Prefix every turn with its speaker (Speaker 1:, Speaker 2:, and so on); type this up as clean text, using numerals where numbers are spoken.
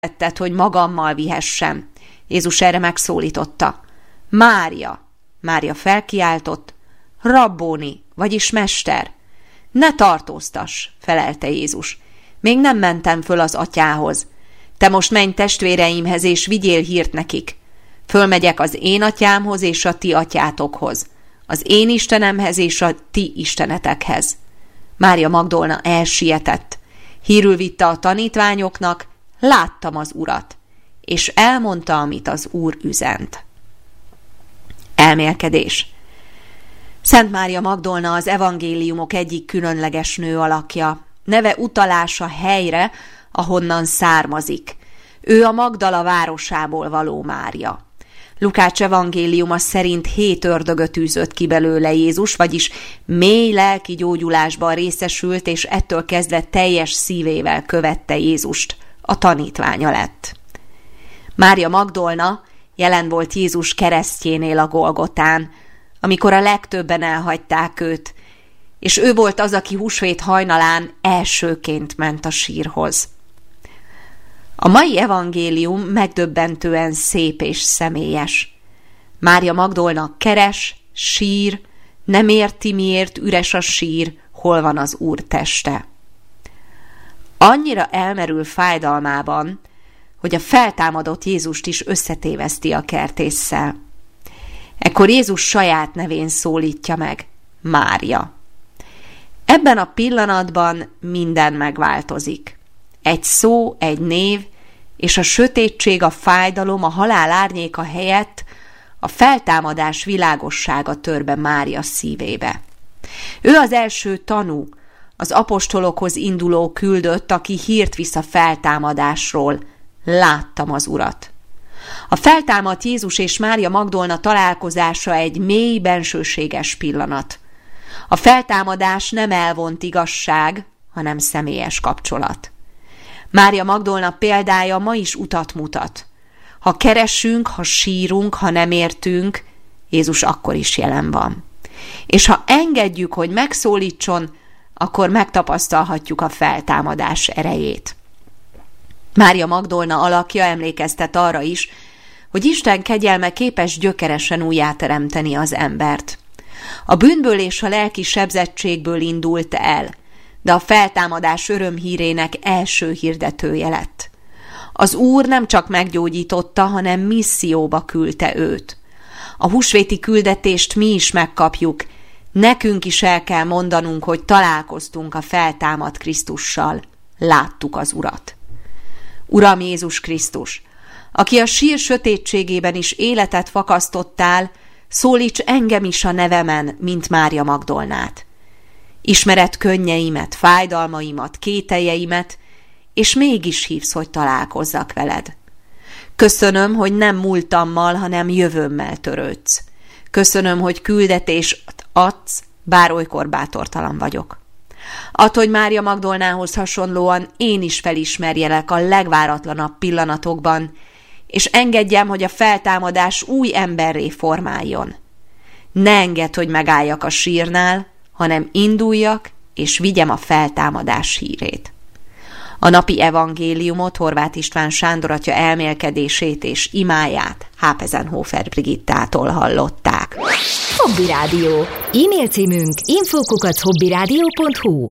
Speaker 1: tetted, hogy magammal vihessem. Jézus erre megszólította. Mária! Mária felkiáltott. Rabbóni, vagyis mester. Ne tartóztass, felelte Jézus. Még nem mentem föl az atyához. Te most menj testvéreimhez, és vigyél hírt nekik. Fölmegyek az én atyámhoz és a ti atyátokhoz, az én Istenemhez és a ti istenetekhez. Mária Magdolna elsietett. Hírül vitte a tanítványoknak, láttam az Urat, és elmondta, amit az Úr üzent. Elmélkedés. Szent Mária Magdolna az evangéliumok egyik különleges nő alakja. Neve utalása helyre, ahonnan származik. Ő a Magdala városából való Mária. Lukács evangéliuma szerint 7 ördögöt űzött ki belőle Jézus, vagyis mély lelki gyógyulásban részesült, és ettől kezdve teljes szívével követte Jézust, a tanítványa lett. Mária Magdolna jelen volt Jézus keresztjénél a Golgotán, amikor a legtöbben elhagyták őt, és ő volt az, aki húsvét hajnalán elsőként ment a sírhoz. A mai evangélium megdöbbentően szép és személyes. Mária Magdolna keres, sír, nem érti, miért üres a sír, hol van az Úr teste. Annyira elmerül fájdalmában, hogy a feltámadott Jézust is összetéveszti a kertésszel. Ekkor Jézus saját nevén szólítja meg, Mária. Ebben a pillanatban minden megváltozik. Egy szó, egy név, és a sötétség, a fájdalom, a halál árnyéka helyett a feltámadás világossága tör be Mária szívébe. Ő az első tanú, az apostolokhoz induló küldött, aki hírt visz a feltámadásról. Láttam az Urat. A feltámadt Jézus és Mária Magdolna találkozása egy mély, bensőséges pillanat. A feltámadás nem elvont igazság, hanem személyes kapcsolat. Mária Magdolna példája ma is utat mutat. Ha keresünk, ha sírunk, ha nem értünk, Jézus akkor is jelen van. És ha engedjük, hogy megszólítson, akkor megtapasztalhatjuk a feltámadás erejét. Mária Magdolna alakja emlékeztet arra is, hogy Isten kegyelme képes gyökeresen újjáteremteni az embert. A bűnből és a lelki sebzettségből indult el, de a feltámadás örömhírének első hirdetője lett. Az Úr nem csak meggyógyította, hanem misszióba küldte őt. A húsvéti küldetést mi is megkapjuk, nekünk is el kell mondanunk, hogy találkoztunk a feltámadt Krisztussal, láttuk az Urat. Uram Jézus Krisztus, aki a sír sötétségében is életet fakasztottál, szólíts engem is a nevemen, mint Mária Magdolnát. Ismered könnyeimet, fájdalmaimat, kételjeimet, és mégis hívsz, hogy találkozzak veled. Köszönöm, hogy nem múltammal, hanem jövőmmel törődsz. Köszönöm, hogy küldetést adsz, bár olykor bátortalan vagyok. Add, hogy Mária Magdolnához hasonlóan én is felismerjelek a legváratlanabb pillanatokban, és engedjem, hogy a feltámadás új emberré formáljon. Ne engedd, hogy megálljak a sírnál, hanem induljak, és vigyem a feltámadás hírét. A napi evangéliumot Horváth István Sándor atya elmélkedését és imáját Hápezenhofer Brigittától hallották.
Speaker 2: Hobby Rádió. E-mail címünk info@hobbyradio.hu